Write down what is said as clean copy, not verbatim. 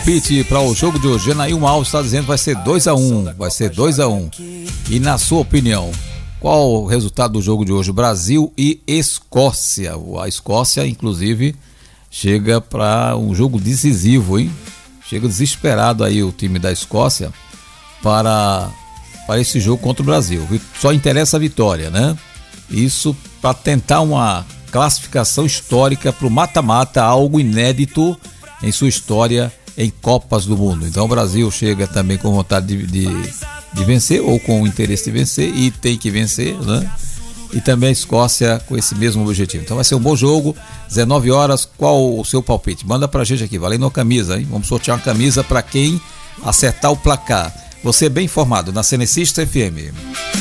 Palpite para o jogo de hoje. Janaílma Alves está dizendo que vai ser 2-1. Vai ser 2-1. E na sua opinião, qual o resultado do jogo de hoje? Brasil e Escócia. A Escócia, inclusive, chega para um jogo decisivo, hein? Chega desesperado aí o time da Escócia para esse jogo contra o Brasil. Só interessa a vitória, né? Isso para tentar uma classificação histórica para o mata-mata, algo inédito em sua história em Copas do Mundo. Então o Brasil chega também com vontade de vencer, ou com o interesse de vencer, e tem que vencer, né? E também a Escócia com esse mesmo objetivo. Então vai ser um bom jogo, 19 horas. Qual o seu palpite? Manda pra gente aqui, valendo uma camisa, hein? Vamos sortear uma camisa para quem acertar o placar. Você é bem informado na Cenecista FM.